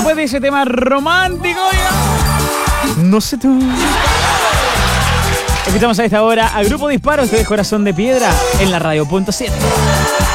después de ese tema romántico, ya. No sé tú. Escuchamos a esta hora a Grupo Disparo, este es Corazón de Piedra en la Radio.7.